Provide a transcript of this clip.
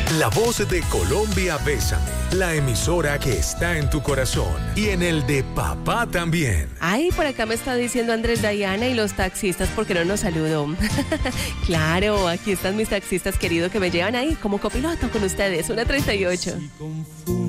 La voz de Colombia Bésame, la emisora que está en tu corazón y en el de papá también. Ay, por acá me está diciendo Andrés Dayana y los taxistas, ¿por qué no nos saludó? Claro, aquí están mis taxistas queridos que me llevan ahí como copiloto con ustedes, 1:38.